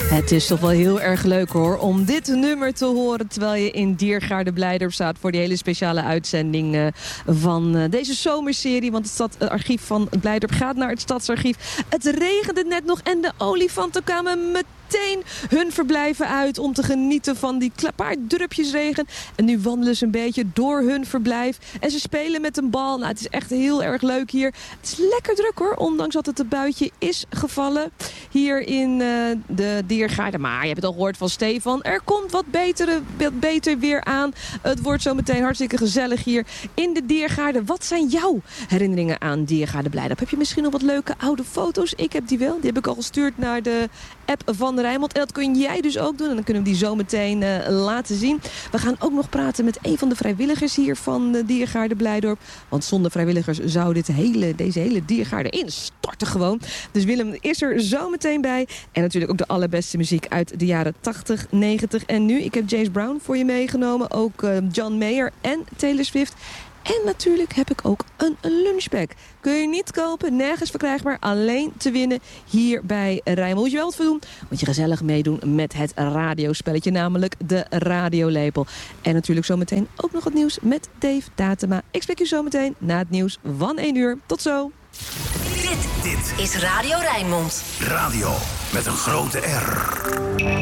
Het is toch wel heel erg leuk hoor, om dit nummer te horen terwijl je in Diergaarde Blijdorp staat voor die hele speciale uitzending van deze zomerserie. Want het archief van Blijdorp gaat naar het Stadsarchief. Het regende net nog en de olifanten kwamen meteen hun verblijven uit om te genieten van die paar drupjes regen. En nu wandelen ze een beetje door hun verblijf en ze spelen met een bal. Nou, het is echt heel erg leuk hier. Het is lekker druk hoor, ondanks dat het een buitje is gevallen hier in de Diergaarde. Maar je hebt het al gehoord van Stefan. Er komt wat beter weer aan. Het wordt zo meteen hartstikke gezellig hier in de Diergaarde. Wat zijn jouw herinneringen aan Diergaarde Blijdorp? Heb je misschien nog wat leuke oude foto's? Ik heb die wel. Die heb ik al gestuurd naar de app van Rijnmond. En dat kun jij dus ook doen. En dan kunnen we die zo meteen laten zien. We gaan ook nog praten met een van de vrijwilligers hier van de Diergaarde Blijdorp. Want zonder vrijwilligers zou deze hele Diergaarde instorten gewoon. Dus Willem is er zo meteen bij. En natuurlijk ook de allerbeste muziek uit de jaren 80, 90 en nu. Ik heb James Brown voor je meegenomen. Ook John Mayer en Taylor Swift. En natuurlijk heb ik ook een lunchbag. Kun je niet kopen, nergens verkrijgbaar, alleen te winnen hier bij Rijnmond. Moet je wel wat voor doen? Moet je gezellig meedoen met het radiospelletje, namelijk de radiolepel. En natuurlijk zometeen ook nog het nieuws met Dave Datema. Ik spreek je zometeen na het nieuws van 1 uur. Tot zo! Dit is Radio Rijnmond. Radio met een grote R.